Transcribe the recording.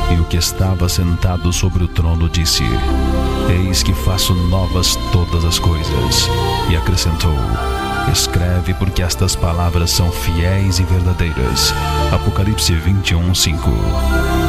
E o que estava sentado sobre o trono disse: Eis que faço novas todas as coisas. E acrescentou: Escreve, porque estas palavras são fiéis e verdadeiras. Apocalipse 21:5.